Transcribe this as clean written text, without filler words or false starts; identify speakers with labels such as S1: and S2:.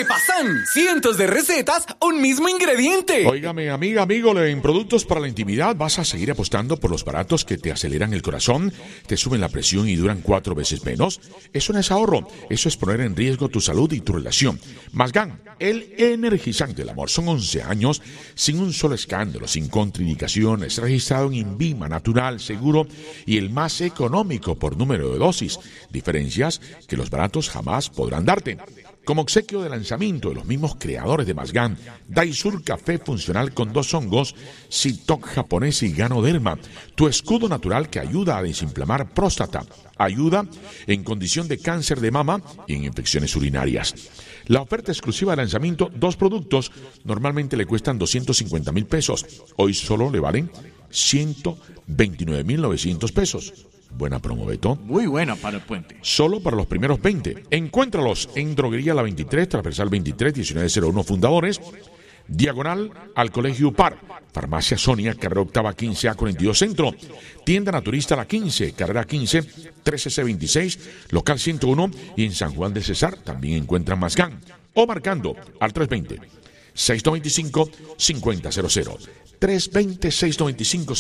S1: Repasán, cientos de recetas, un mismo ingrediente.
S2: Óigame, amiga, amigo, en productos para la intimidad vas a seguir apostando por los baratos que te aceleran el corazón, te suben la presión y duran 4 veces menos. Eso no es ahorro, eso es poner en riesgo tu salud y tu relación. Masgan, el energizante del amor. Son 11 años sin un solo escándalo, sin contraindicaciones, registrado en INVIMA, natural, seguro y el más económico por número de dosis. Diferencias que los baratos jamás podrán darte. Como obsequio de lanzamiento de los mismos creadores de Masgan, Daisur Café funcional con 2 hongos, Citok japonés y Ganoderma, tu escudo natural que ayuda a desinflamar próstata, ayuda en condición de cáncer de mama y en infecciones urinarias. La oferta exclusiva de lanzamiento, 2 productos, normalmente le cuestan 250,000 pesos, hoy solo le valen 129,900 pesos. Buena promo, Beto.
S3: Muy buena para el puente.
S2: Solo para los primeros 20. Encuéntralos en Droguería La 23, Transversal 23, 1901 Fundadores, diagonal al Colegio UPAR. Farmacia Sonia, carrera octava 15A 42 Centro. Tienda Naturista La 15, carrera 15, 13C26, local 101. Y en San Juan de Cesar también encuentran Masgan. O marcando al 320-695-5000. 320-695-5000.